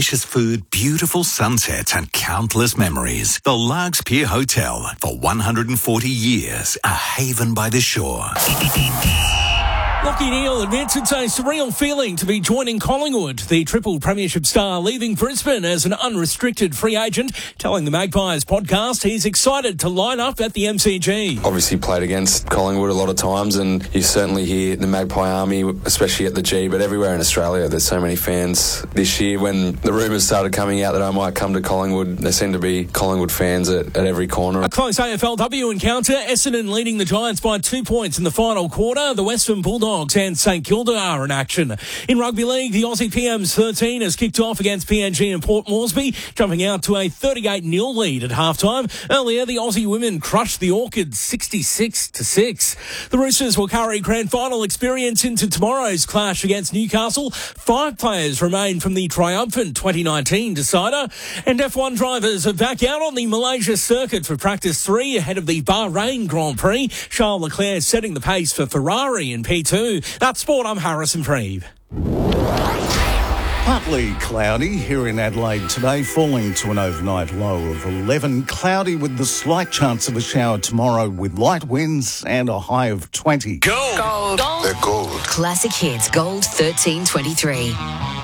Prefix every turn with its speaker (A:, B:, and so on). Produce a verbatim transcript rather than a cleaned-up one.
A: delicious food, beautiful sunsets and countless memories. The Largs Pier Hotel, for one hundred forty years, a haven by the shore.
B: Lachie Neale admits it's a surreal feeling to be joining Collingwood. The triple premiership star leaving Brisbane as an unrestricted free agent, telling the Magpies podcast he's excited to line up at the M C G.
C: Obviously played against Collingwood a lot of times, and you certainly hear the Magpie Army, especially at the G, but everywhere in Australia there's so many fans. This year when the rumours started coming out that I might come to Collingwood, there seem to be Collingwood fans at, at every corner.
B: A close A F L W encounter, Essendon leading the Giants by two points in the final quarter. The Western Bulldogs and St Kilda are in action. In rugby league, the Aussie P Ms thirteen has kicked off against P N G and Port Moresby, jumping out to a thirty-eight nil lead at halftime. Earlier, the Aussie women crushed the Orchids sixty-six to six. The Roosters will carry grand final experience into tomorrow's clash against Newcastle. Five players remain from the triumphant twenty nineteen decider. And F one drivers are back out on the Malaysia circuit for practice three ahead of the Bahrain Grand Prix. Charles Leclerc setting the pace for Ferrari in P two. That's sport. I'm Harrison Freeb.
D: Partly cloudy here in Adelaide today, falling to an overnight low of eleven. Cloudy with the slight chance of a shower tomorrow with light winds and a high of twenty.
E: Gold. Gold.
F: Gold.
E: They're gold.
F: Classic Hits Gold thirteen twenty-three.